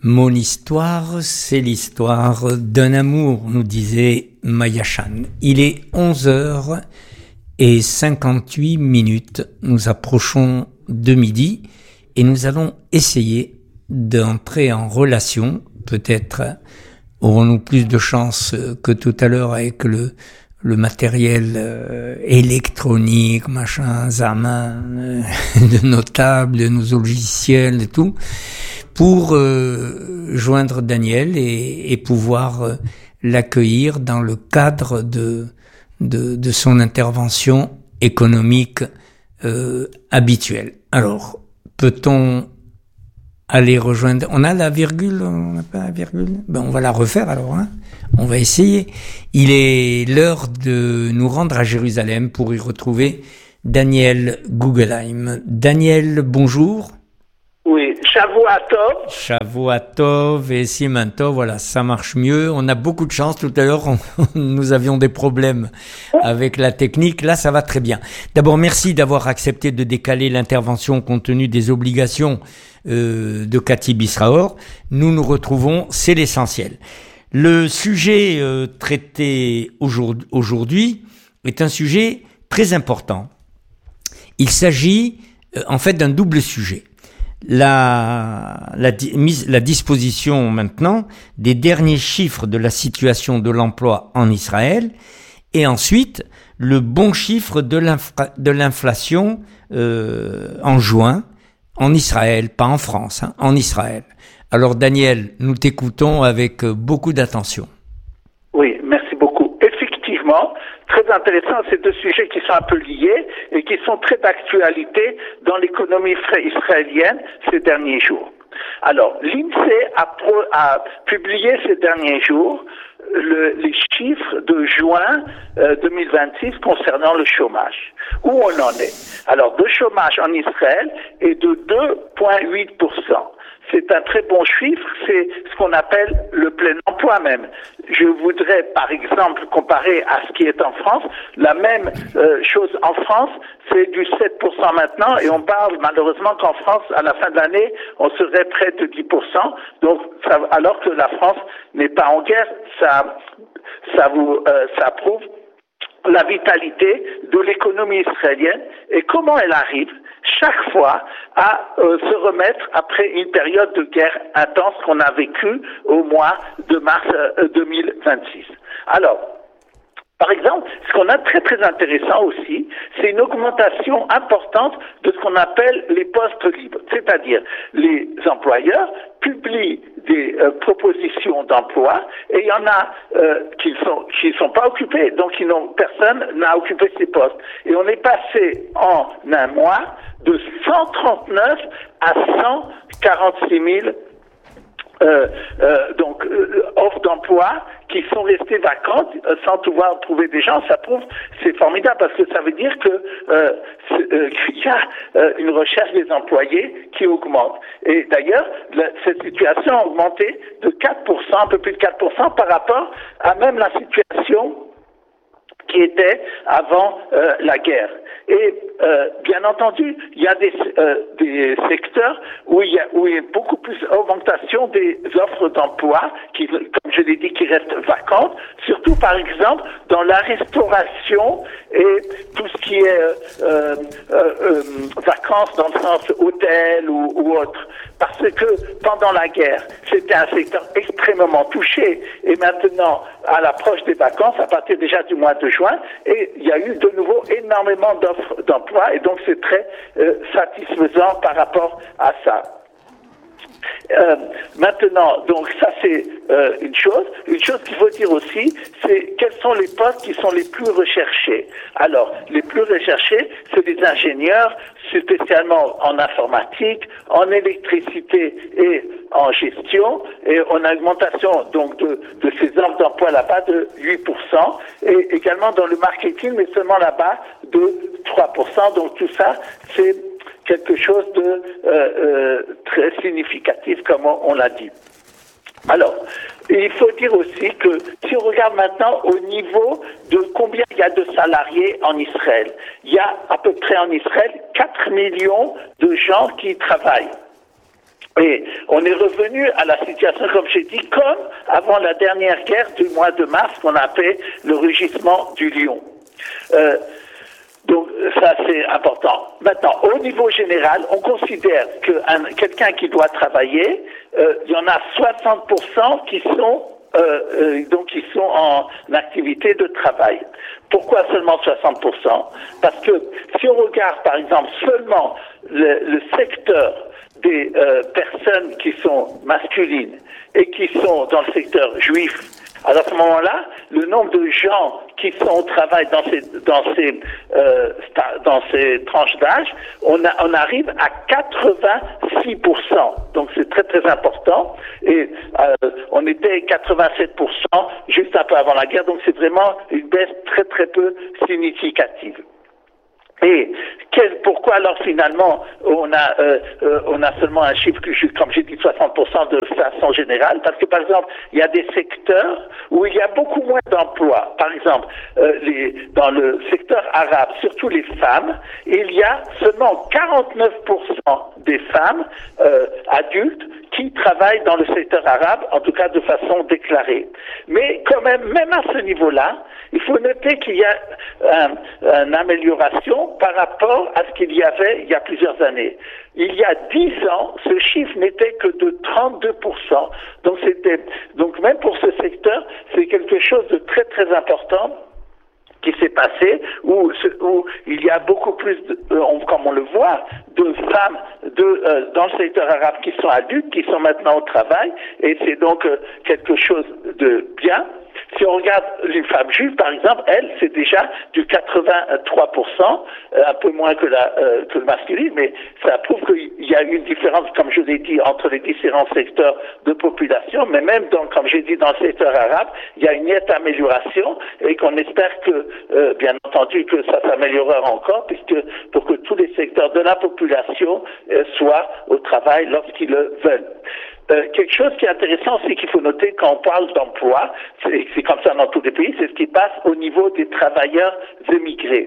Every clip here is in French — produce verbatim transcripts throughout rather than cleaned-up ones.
Mon histoire, c'est l'histoire d'un amour, nous disait Maya Chan. Il est onze heures cinquante-huit minutes. Nous approchons de midi et nous allons essayer d'entrer en relation. Peut-être aurons-nous plus de chance que tout à l'heure avec le le matériel euh, électronique, machin, Zaman, euh, de nos tables, de nos logiciels et tout, pour euh, joindre Daniel et, et pouvoir euh, l'accueillir dans le cadre de de, de son intervention économique euh, habituelle. Alors, peut-on aller rejoindre... On a la virgule, on n'a pas la virgule. Ben, on va la refaire alors, hein. On va essayer. Il est l'heure de nous rendre à Jérusalem pour y retrouver Daniel Guggenheim. Daniel, bonjour. Oui, Shavua Tov. Shavua Tov et Siman Tov, voilà, ça marche mieux. On a beaucoup de chance. Tout à l'heure, on, nous avions des problèmes avec la technique. Là, ça va très bien. D'abord, merci d'avoir accepté de décaler l'intervention compte tenu des obligations euh, de Cathy Bisraor. Nous nous retrouvons, c'est l'essentiel. Le sujet euh, traité aujourd'hui, aujourd'hui est un sujet très important. Il s'agit euh, en fait d'un double sujet. La, la, la disposition maintenant des derniers chiffres de la situation de l'emploi en Israël et ensuite le bon chiffre de, l'infra, de l'inflation euh, en juin en Israël, pas en France, hein, en Israël. Alors Daniel, nous t'écoutons avec beaucoup d'attention. Oui, merci beaucoup. Effectivement, très intéressant, ces deux sujets qui sont un peu liés et qui sont très d'actualité dans l'économie israélienne ces derniers jours. Alors, l'INSEE a, pro, a publié ces derniers jours le, les chiffres de juin euh, deux mille vingt-six concernant le chômage. Où on en est? Alors, le chômage en Israël est de deux virgule huit pour cent. C'est un très bon chiffre, c'est ce qu'on appelle le plein emploi même. Je voudrais, par exemple, comparer à ce qui est en France. La même euh, chose en France, c'est du sept pour cent maintenant, et on parle malheureusement qu'en France, à la fin de l'année, on serait près de dix pour cent. Donc, ça, alors que la France n'est pas en guerre, ça, ça vous, euh, ça prouve la vitalité de l'économie israélienne et comment elle arrive chaque fois à euh, se remettre après une période de guerre intense qu'on a vécue au mois de mars euh, deux mille vingt-six. Alors, par exemple, ce qu'on a de très très intéressant aussi, c'est une augmentation importante de ce qu'on appelle les postes libres. C'est-à-dire, les employeurs publient des euh, propositions d'emploi et il y en a euh, qui sont qui sont pas occupés, donc ils n'ont, personne n'a occupé ces postes. Et on est passé en un mois de cent trente-neuf à cent quarante-six mille Euh, euh, donc euh, offres d'emploi qui sont restées vacantes euh, sans pouvoir trouver des gens. Ça prouve, c'est formidable parce que ça veut dire que euh, euh, qu'il y a euh, une recherche des employés qui augmente. Et d'ailleurs, la, cette situation a augmenté de quatre pour cent, un peu plus de quatre pour cent par rapport à même la situation qui était avant euh, la guerre. Et euh, bien entendu, il y a des, euh, des secteurs où il y a où il y a beaucoup plus d'augmentation des offres d'emploi, qui, comme je l'ai dit, qui restent vacantes, surtout par exemple dans la restauration et tout ce qui est euh, euh, euh, vacances dans le sens hôtel ou, ou autre. Parce que pendant la guerre, c'était un secteur extrêmement touché. Et maintenant, à l'approche des vacances, à partir déjà du mois de juin, et il y a eu de nouveau énormément d'offres d'emploi. Et donc, c'est très euh, satisfaisant par rapport à ça. Euh, maintenant, donc ça c'est euh, une chose. Une chose qu'il faut dire aussi, c'est quels sont les postes qui sont les plus recherchés. Alors, les plus recherchés, c'est les ingénieurs, spécialement en informatique, en électricité et en gestion. Et on a une augmentation donc de, de ces offres d'emploi là-bas de huit pour cent. Et également dans le marketing, mais seulement là-bas de trois pour cent. Donc tout ça, c'est quelque chose de euh, euh, très significatif, comme on, on l'a dit. Alors, il faut dire aussi que si on regarde maintenant au niveau de combien il y a de salariés en Israël, il y a à peu près en Israël quatre millions de gens qui travaillent. Et on est revenu à la situation, comme j'ai dit, comme avant la dernière guerre du mois de mars qu'on appelait le rugissement du lion. Euh, donc ça c'est important. Maintenant, au niveau général, on considère que un, quelqu'un qui doit travailler, euh, il y en a soixante pour cent qui sont euh, euh, donc qui sont en activité de travail. Pourquoi seulement soixante pour cent? Parce que si on regarde par exemple seulement le, le secteur des euh, personnes qui sont masculines et qui sont dans le secteur juif, alors à ce moment-là, le nombre de gens qui sont au travail dans ces dans ces euh, dans ces tranches d'âge, on, a, on arrive à quatre-vingt-six pour cent. Donc c'est très très important. Et euh, on était quatre-vingt-sept pour cent juste un peu avant la guerre. Donc c'est vraiment une baisse très très peu significative. Et quel, pourquoi alors finalement on a euh, euh, on a seulement un chiffre que, comme j'ai dit, soixante pour cent de façon générale? Parce que par exemple il y a des secteurs où il y a beaucoup moins d'emplois. Par exemple euh, les, dans le secteur arabe, surtout les femmes, il y a seulement quarante-neuf pour cent des femmes euh, adultes qui travaillent dans le secteur arabe, en tout cas de façon déclarée. Mais quand même, même à ce niveau-là, il faut noter qu'il y a un, une amélioration par rapport à ce qu'il y avait il y a plusieurs années. Il y a dix ans, ce chiffre n'était que de trente-deux pour cent. Donc c'était, donc même pour ce secteur, c'est quelque chose de très très important qui s'est passé, où, où il y a beaucoup plus, de, euh, comme on le voit, de femmes de, euh, dans le secteur arabe qui sont adultes, qui sont maintenant au travail, et c'est donc euh, quelque chose de bien. Si on regarde les femmes juives, par exemple, elles, c'est déjà du quatre-vingt-trois pour cent, euh, un peu moins que, la, euh, que le masculin, mais ça prouve qu'il y a une différence, comme je l'ai dit, entre les différents secteurs de population, mais même, dans, comme j'ai dit, dans le secteur arabe, il y a une nette amélioration et qu'on espère que, euh, bien entendu, que ça s'améliorera encore, puisque pour que tous les secteurs de la population euh, soient au travail lorsqu'ils le veulent. Euh, quelque chose qui est intéressant, c'est qu'il faut noter quand on parle d'emploi, c'est, c'est comme ça dans tous les pays, c'est ce qui passe au niveau des travailleurs émigrés.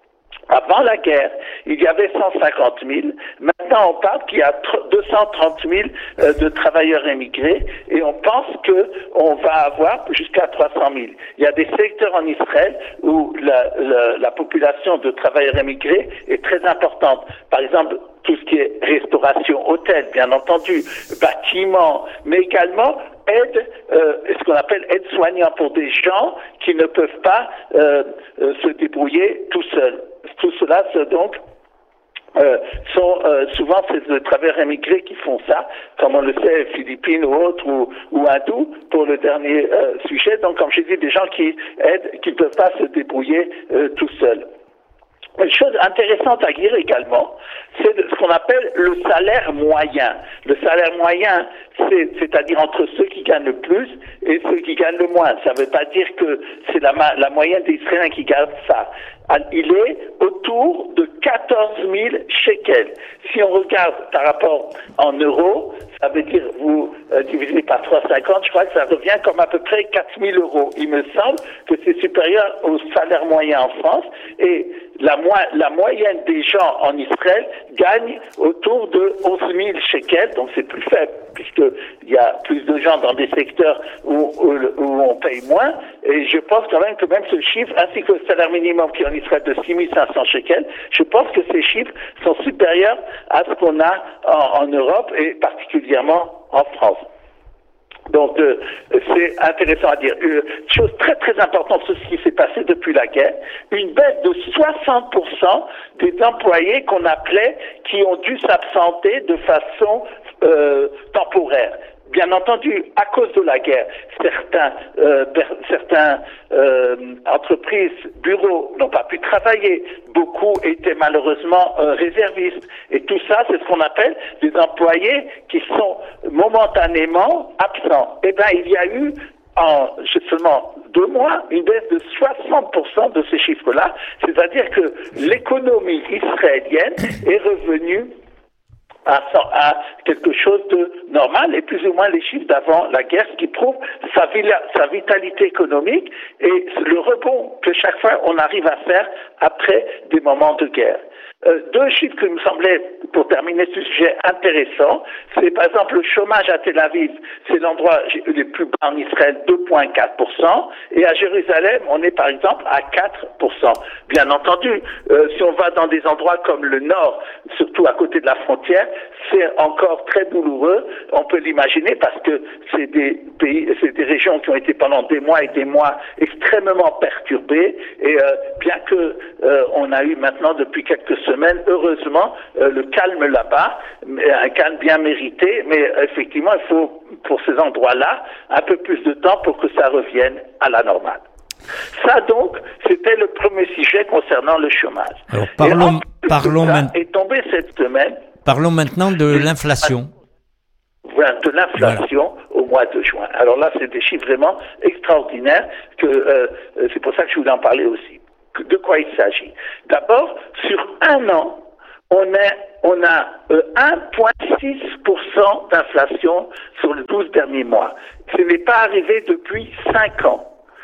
Avant la guerre, il y avait cent cinquante mille. Maintenant, on parle qu'il y a deux cent trente mille euh, de travailleurs émigrés et on pense que on va avoir jusqu'à trois cent mille. Il y a des secteurs en Israël où la, la, la population de travailleurs émigrés est très importante. Par exemple, tout ce qui est restauration, hôtel, bien entendu, bâtiments, mais également aide, euh, ce qu'on appelle aide soignant pour des gens qui ne peuvent pas euh, euh, se débrouiller tout seuls. Tout cela, c'est donc Euh, sont euh, souvent ces travailleurs immigrés qui font ça, comme on le sait, Philippines ou autres, ou, ou hindous, pour le dernier euh, sujet. Donc, comme j'ai dit, des gens qui aident, qui ne peuvent pas se débrouiller euh, tout seuls. Une chose intéressante à dire également, c'est ce qu'on appelle le salaire moyen. Le salaire moyen, c'est, c'est-à-dire entre ceux qui gagnent le plus et ceux qui gagnent le moins. Ça ne veut pas dire que c'est la, la moyenne des Israéliens qui gagnent ça. Il est autour de quatorze mille shekels. Si on regarde par rapport en euros, ça veut dire vous euh, divisez par trois virgule cinquante, je crois que ça revient comme à peu près quatre mille euros. Il me semble que c'est supérieur au salaire moyen en France et la, mo- la moyenne des gens en Israël gagne autour de onze mille shekels, donc c'est plus faible puisqu'il y a plus de gens dans des secteurs où, où, où on paye moins. Et je pense quand même que même ce chiffre, ainsi que le salaire minimum qui en Israël de six mille cinq cents shekels, je pense que ces chiffres sont supérieurs à ce qu'on a en, en Europe et particulièrement en France. Donc, euh, c'est intéressant à dire. Une chose très très importante sur ce qui s'est passé depuis la guerre, une baisse de soixante pour cent des employés qu'on appelait, qui ont dû s'absenter de façon euh, temporaire. Bien entendu, à cause de la guerre, certains, euh, certains euh, entreprises, bureaux n'ont pas pu travailler. Beaucoup étaient malheureusement euh, réservistes. Et tout ça, c'est ce qu'on appelle des employés qui sont momentanément absents. Eh bien, il y a eu en seulement deux mois une baisse de soixante pour cent de ces chiffres-là. C'est-à-dire que l'économie israélienne est revenue À, à quelque chose de normal et plus ou moins les chiffres d'avant la guerre, ce qui prouve sa, vila, sa vitalité économique et le rebond que chaque fois on arrive à faire après des moments de guerre. Euh, deux chiffres qui me semblaient, pour terminer ce sujet, intéressants, c'est par exemple le chômage à Tel Aviv, c'est l'endroit le plus bas en Israël, deux virgule quatre pour cent, et à Jérusalem, on est par exemple à quatre pour cent. Bien entendu, euh, si on va dans des endroits comme le nord, surtout à côté de la frontière, c'est encore très douloureux, on peut l'imaginer parce que c'est des pays, c'est des régions qui ont été pendant des mois et des mois extrêmement perturbées, et euh, bien que euh, on a eu maintenant depuis quelques semaine, heureusement, euh, le calme là-bas, un calme bien mérité, mais euh, effectivement, il faut, pour ces endroits-là, un peu plus de temps pour que ça revienne à la normale. Ça, donc, c'était le premier sujet concernant le chômage. Alors, parlons, parlons, ça man... est tombé cette semaine. Parlons maintenant de l'inflation. Voilà, de l'inflation voilà. Au mois de juin. Alors là, c'est des chiffres vraiment extraordinaires, que euh, c'est pour ça que je voulais en parler aussi. De quoi il s'agit? D'abord, sur un an, on a, on a euh, un virgule six pour cent d'inflation sur les douze derniers mois. Ce n'est pas arrivé depuis cinq ans.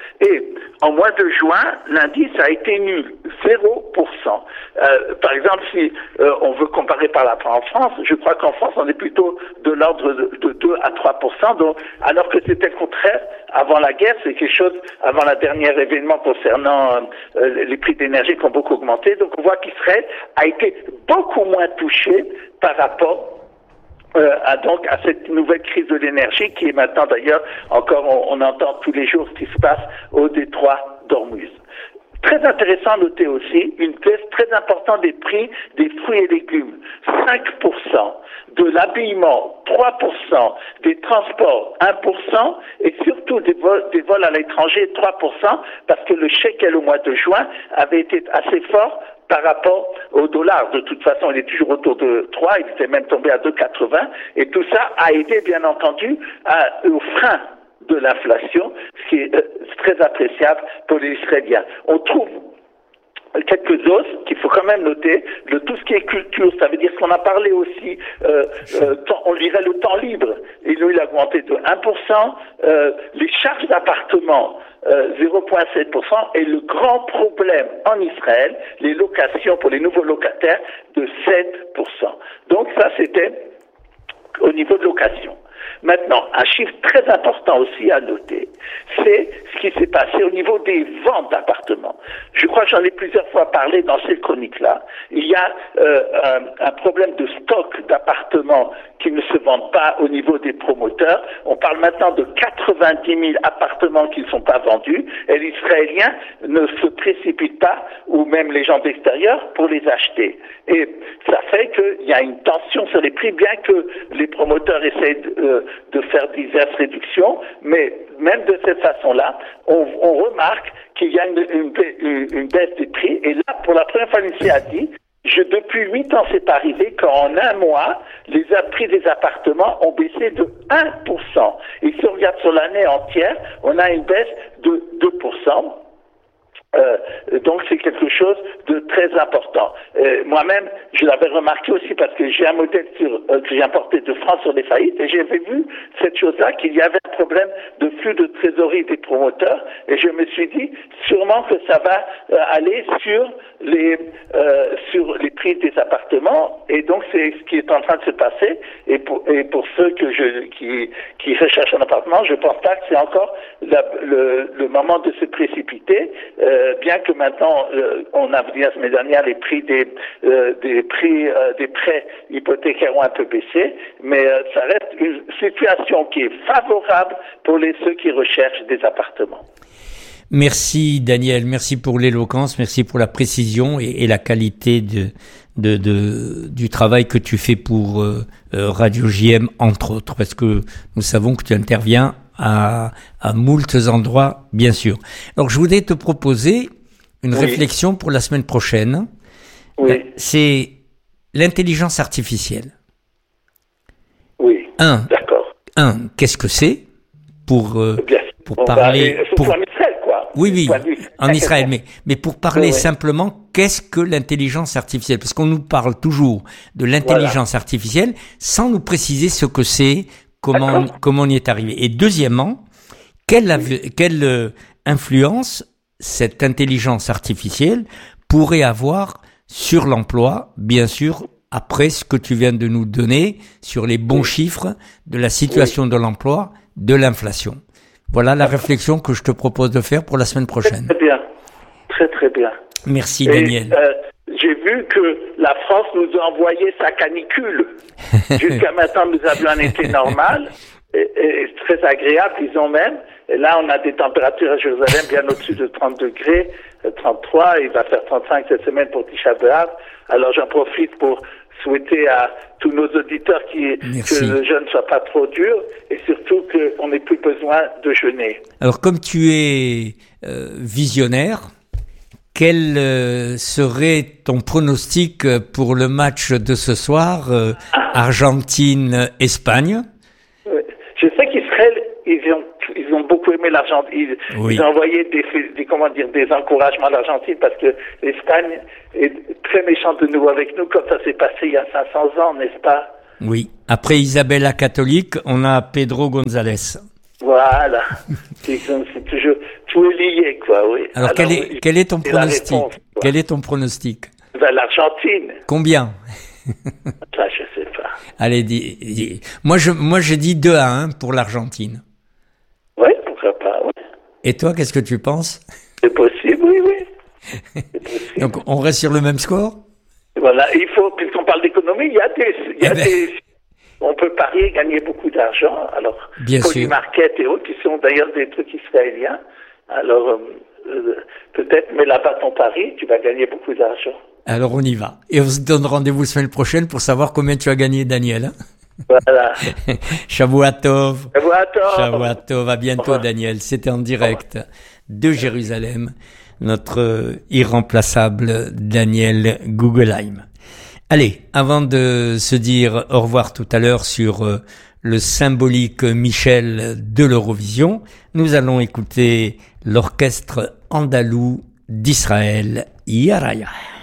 Et en mois de juin, l'indice a été nul, zéro pour cent. Euh, par exemple, si euh, on veut comparer par rapport en France, je crois qu'en France, on est plutôt de l'ordre de, de deux à trois pour cent, donc, alors que c'était le contraire avant la guerre, c'est quelque chose, avant la dernière événement concernant euh, les prix d'énergie qui ont beaucoup augmenté. Donc on voit qu'Israël a été beaucoup moins touché par rapport Euh, à, donc à cette nouvelle crise de l'énergie qui est maintenant d'ailleurs encore on, on entend tous les jours ce qui se passe au détroit d'Ormuz. Très intéressant à noter aussi une baisse très importante des prix des fruits et légumes, cinq pour cent, de l'habillement, trois pour cent, des transports, un pour cent, et surtout des vols, des vols à l'étranger, trois pour cent, parce que le shekel au mois de juin avait été assez fort par rapport au dollar. De toute façon, il est toujours autour de trois, il était même tombé à deux virgule quatre-vingts, et tout ça a aidé, bien entendu, à, au frein de l'inflation, ce qui est euh, très appréciable pour les Israéliens. On trouve quelques hausses qu'il faut quand même noter, de tout ce qui est culture, ça veut dire qu'on a parlé aussi, euh, euh, temps, on lirait le temps libre, et lui il a augmenté de un pour cent, euh, les charges d'appartement, euh, zéro virgule sept pour cent, et le grand problème en Israël, les locations pour les nouveaux locataires, de sept pour cent. Donc ça c'était au niveau de location. Maintenant, un chiffre très important aussi à noter, c'est ce qui s'est passé au niveau des ventes d'appartements. Je crois que j'en ai plusieurs fois parlé dans ces chroniques-là. Il y a euh, un, un problème de stock d'appartements qui ne se vendent pas au niveau des promoteurs. On parle maintenant de quatre-vingt-dix mille appartements qui ne sont pas vendus, et les Israéliens ne se précipitent pas, ou même les gens d'extérieur, pour les acheter. Et ça fait qu'il y a une tension sur les prix, bien que les promoteurs essayent de, euh, de faire diverses réductions, mais même de cette façon-là, on, on remarque qu'il y a une, une, une, une baisse des prix, et là, pour la première fois, l'I N S E E a dit, je, depuis huit ans, c'est pas arrivé qu'en un mois, les prix des appartements ont baissé de un pour cent. Et si on regarde sur l'année entière, on a une baisse de deux pour cent. Euh, donc c'est quelque chose de très important. Euh, moi-même, je l'avais remarqué aussi parce que j'ai un modèle sur, euh, que j'ai importé de France sur les faillites, et j'avais vu cette chose-là, qu'il y avait un problème de flux de trésorerie des promoteurs, et je me suis dit sûrement que ça va euh, aller sur les euh, sur les prix des appartements, et donc c'est ce qui est en train de se passer. Et pour et pour ceux que je qui qui recherchent un appartement, je pense pas que c'est encore la, le le moment de se précipiter. Euh, bien que maintenant, euh, on a vu la semaine dernière les prix des, euh, des prix euh, des prêts hypothécaires ont un peu baissé, mais euh, ça reste une situation qui est favorable pour les ceux qui recherchent des appartements. Merci Daniel, merci pour l'éloquence, merci pour la précision et, et la qualité de, de, de, du travail que tu fais pour euh, Radio J M, entre autres, parce que nous savons que tu interviens à, à moultes endroits, bien sûr. Alors, je voudrais te proposer une oui. réflexion pour la semaine prochaine. Oui. C'est l'intelligence artificielle. Oui. Un. D'accord. Un, qu'est-ce que c'est pour, euh, pour bon, parler... Bah, pour... En Israël, quoi. Oui, oui, en Israël, mais, mais pour parler oui, oui. simplement, qu'est-ce que l'intelligence artificielle? Parce qu'on nous parle toujours de l'intelligence voilà. artificielle oui. sans nous préciser ce que c'est, comment, comment on y est arrivé. Et deuxièmement, quelle, quelle euh, influence cette intelligence artificielle pourrait avoir sur l'emploi, bien sûr, après ce que tu viens de nous donner sur les bons oui. chiffres de la situation oui. de l'emploi, de l'inflation. Voilà la réflexion que je te propose de faire pour la semaine prochaine. Très bien, très très bien. Merci Et, Daniel. Euh, j'ai vu que la France nous a envoyé sa canicule. Jusqu'à maintenant, nous avions un été normal, et, et très agréable, disons même. Et là, on a des températures à Jérusalem bien au-dessus de trente degrés, trente-trois, il va faire trente-cinq cette semaine pour Tisha B'Av. Alors j'en profite pour souhaiter à tous nos auditeurs qui, que le jeûne ne soit pas trop dur et surtout qu'on n'ait plus besoin de jeûner. Alors comme tu es euh, visionnaire, quel euh, serait ton pronostic pour le match de ce soir, euh, ah. Argentine-Espagne? Je sais qu'Israël, ils ont, ils ont beaucoup aimé l'Argentine. Ils, oui. ils ont envoyé des, des, comment dire, des encouragements à l'Argentine parce que l'Espagne est très méchante de nouveau avec nous, comme ça s'est passé il y a cinq cents ans, n'est-ce pas? Oui. Après Isabelle la catholique, on a Pedro González. Voilà. c'est, c'est toujours, tout est lié, quoi, oui. Alors, Alors quel, est, quel est ton pronostic? Réponse, Quel est ton pronostic? Ben, l'Argentine. Combien? Ça, je sais pas. Allez, dis, dis. Moi, je, moi, j'ai dit deux à un pour l'Argentine. Oui, pourquoi pas, oui. Et toi, qu'est-ce que tu penses? C'est possible, oui, oui. C'est possible. Donc, on reste sur le même score? Voilà, il faut, puisqu'on parle d'économie, il y a des, il y a eh ben... des, on peut parier et gagner beaucoup d'argent. Alors, Bien Polymarket et autres, qui sont d'ailleurs des trucs israéliens. Alors, euh, peut-être, mais là-bas, ton pari, tu vas gagner beaucoup d'argent. Alors, on y va. Et on se donne rendez-vous semaine prochaine pour savoir combien tu as gagné, Daniel. Voilà. Shavua Tov. Shavua Tov. Shavua Tov. À bientôt, Daniel. C'était en direct de Jérusalem, notre irremplaçable Daniel Guggenheim. Allez, avant de se dire au revoir tout à l'heure sur euh, le symbolique Michel de l'Eurovision, nous allons écouter l'orchestre andalou d'Israël, Yaraya.